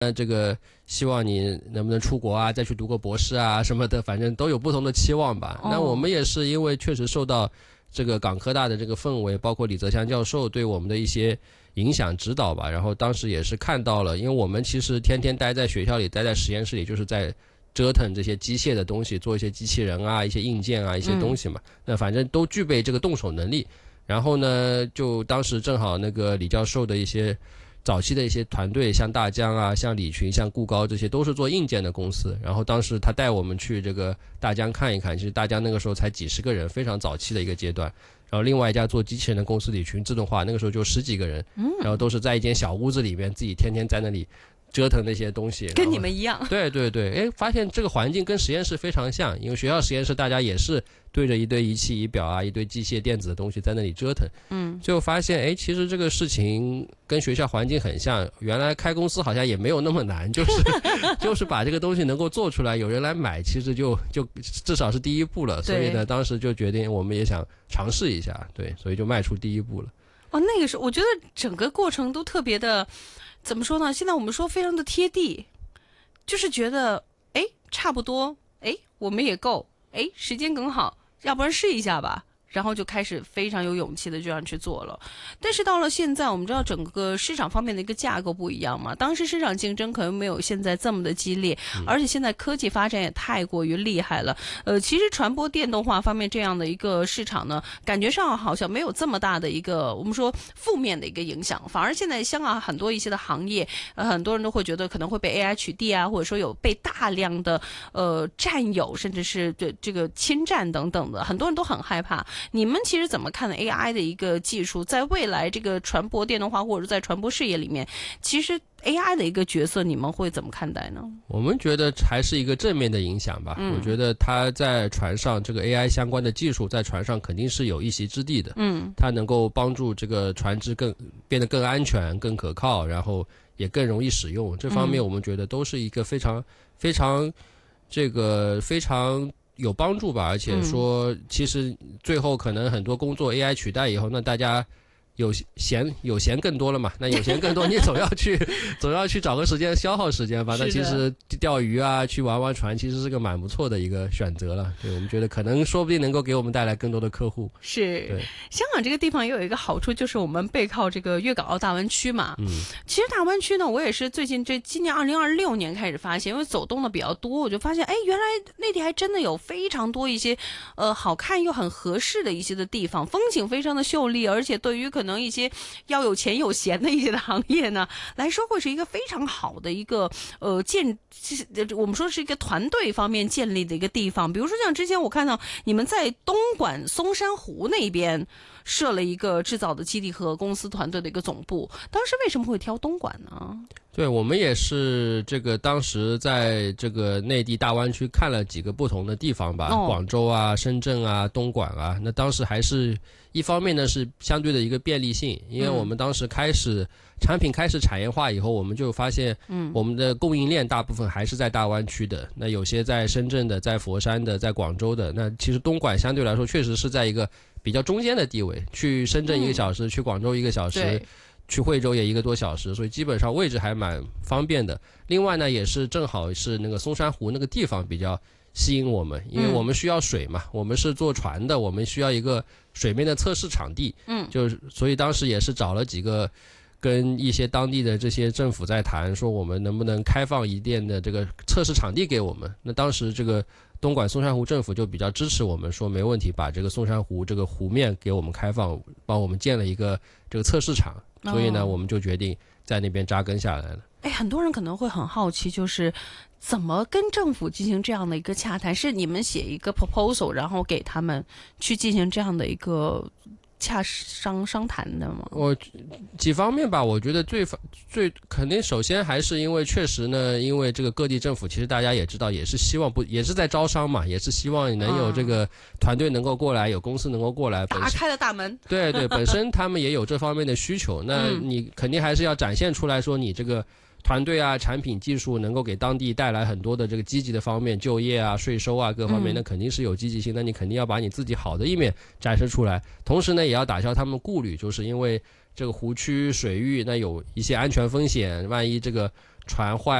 这个希望你能不能出国啊，再去读个博士啊什么的，反正都有不同的期望吧。那我们也是因为确实受到这个港科大的这个氛围，包括李泽强教授对我们的一些影响指导吧，然后当时也是看到了，因为我们其实天天待在学校里，待在实验室里，就是在折腾这些机械的东西，做一些机器人啊、一些硬件啊、一些东西嘛。那反正都具备这个动手能力。然后呢，就当时正好那个李教授的一些早期的一些团队，像大疆啊、像李群、像固高，这些都是做硬件的公司。然后当时他带我们去这个大疆看一看，其实大疆那个时候才几十个人，非常早期的一个阶段。然后另外一家做机器人的公司李群自动化，那个时候就十几个人，然后都是在一间小屋子里面，自己天天在那里折腾那些东西， 跟你们一样。对对对，发现这个环境跟实验室非常像，因为学校实验室大家也是对着一堆仪器仪表啊，一堆机械电子的东西在那里折腾，就发现其实这个事情跟学校环境很像，原来开公司好像也没有那么难，就是把这个东西能够做出来，有人来买，其实就至少是第一步了。所以呢，当时就决定我们也想尝试一下，对，所以就迈出第一步了。 那个时候我觉得整个过程都特别的。怎么说呢？现在我们说非常的贴地，就是觉得差不多，我们也够，时间更好，要不然试一下吧。然后就开始非常有勇气的这样去做了。但是到了现在，我们知道整个市场方面的一个架构不一样嘛，当时市场竞争可能没有现在这么的激烈，而且现在科技发展也太过于厉害了。其实传播电动化方面这样的一个市场呢，感觉上好像没有这么大的一个我们说负面的一个影响，反而现在香港很多一些的行业，很多人都会觉得可能会被 AI 取缔啊，或者说有被大量的占有，甚至是这个侵占等等的，很多人都很害怕。你们其实怎么看 AI 的一个技术在未来这个传播电动化或者在传播事业里面，其实 AI 的一个角色你们会怎么看待呢？ 我们觉得还是一个正面的影响吧。我觉得它在船上这个 AI 相关的技术在船上肯定是有一席之地的。它能够帮助这个船只变得更安全、更可靠，然后也更容易使用。这方面我们觉得都是一个非常有帮助吧。而且说其实最后可能很多工作 AI 取代以后，那大家有闲更多了嘛，那有闲更多你总要去找个时间消耗时间吧。那其实钓鱼啊，去玩玩船其实是个蛮不错的一个选择了。对，我们觉得可能说不定能够给我们带来更多的客户。 是，对，香港这个地方也有一个好处，就是我们背靠这个粤港澳大湾区嘛。其实大湾区呢，我也是今年2026年开始发现，因为走动的比较多，我就发现原来内地还真的有非常多一些好看又很合适的一些的地方，风景非常的秀丽，而且对于可能一些要有钱有闲的一些的行业呢来说，会是一个非常好的一个我们说是一个团队方面建立的一个地方。比如说像之前我看到你们在东莞松山湖那边设了一个制造的基地和公司团队的一个总部，当时为什么会挑东莞呢？ 对，我们也是这个当时在这个内地大湾区看了几个不同的地方吧，广州啊、深圳啊、东莞啊。那当时还是一方面呢是相对的一个便利性，因为我们当时产品开始产业化以后，我们就发现我们的供应链大部分还是在大湾区的，那有些在深圳的、在佛山的、在广州的。那其实东莞相对来说确实是在一个比较中间的地位，去深圳1个小时，去广州1个小时，去惠州也1个多小时，所以基本上位置还蛮方便的。另外呢，也是正好是那个松山湖那个地方比较吸引我们，因为我们需要水嘛，我们是做船的，我们需要一个水面的测试场地。就是所以当时也是找了几个跟一些当地的这些政府在谈，说我们能不能开放一店的这个测试场地给我们。那当时这个东莞松山湖政府就比较支持我们，说没问题，把这个松山湖这个湖面给我们开放，帮我们建了一个这个测试场。所以呢，我们就决定在那边扎根下来了。 很多人可能会很好奇，就是怎么跟政府进行这样的一个洽谈？是你们写一个 proposal， 然后给他们去进行这样的一个商谈的吗？ 我几方面吧，我觉得最肯定首先还是因为确实呢，因为这个各地政府其实大家也知道，也是希望也是在招商嘛，也是希望能有这个团队能够过来，有公司能够过来， 打开了大门。 对，本身他们也有这方面的需求，那你肯定还是要展现出来说你这个团队啊、产品技术能够给当地带来很多的这个积极的方面，就业啊、税收啊各方面，那肯定是有积极性。那你肯定要把你自己好的一面展示出来，同时呢，也要打消他们顾虑，就是因为这个湖区水域那有一些安全风险，万一这个船坏